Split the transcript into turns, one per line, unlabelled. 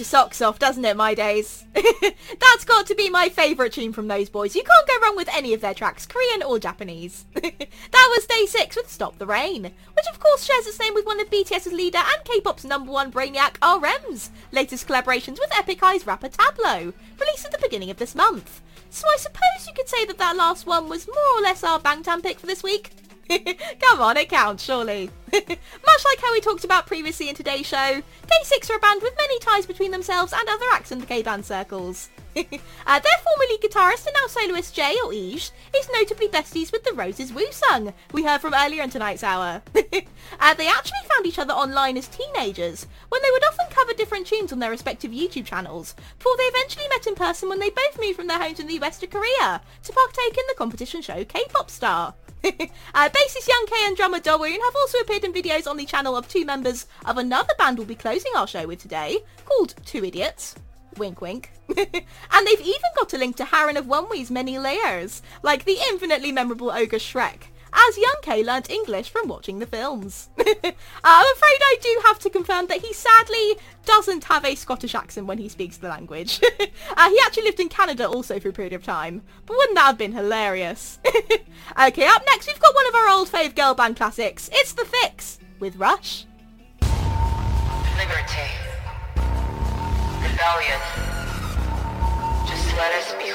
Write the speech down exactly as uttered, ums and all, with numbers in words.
your socks off, doesn't it, my days? That's got to be my favourite tune from those boys. You can't go wrong with any of their tracks, Korean or Japanese. That was Day six with Stop the Rain, which of course shares its name with one of BTS's leader and K-pop's number one brainiac, R M's latest collaborations with Epic High's rapper Tableau, released at the beginning of this month. So I suppose you could say that that last one was more or less our Bangtan pick for this week. Come on, it counts, surely. Much like how we talked about previously in today's show, Day six are a band with many ties between themselves and other acts in the K-band circles. uh, their former lead guitarist and now soloist Jay, or Ige, is notably besties with the Roses Woo-sung, we heard from earlier in tonight's hour. uh, they actually found each other online as teenagers, when they would often cover different tunes on their respective YouTube channels, before they eventually met in person when they both moved from their homes in the U S to Korea, to partake in the competition show K-Pop Star. uh, bassist Young K and drummer Dowoon have also appeared in videos on the channel of two members of another band we'll be closing our show with today, called Two Idiots. Wink wink. And they've even got a link to Harren of Onewe's many layers, like the infinitely memorable ogre Shrek, as Young K learnt English from watching the films. uh, I'm afraid I do have to confirm that he sadly doesn't have a Scottish accent when he speaks the language. uh, he actually lived in Canada also for a period of time, but wouldn't that have been hilarious? Okay, up next we've got one of our old fave girl band classics. It's The Fix, with Rush.
Liberty. Rebellion. Just let us be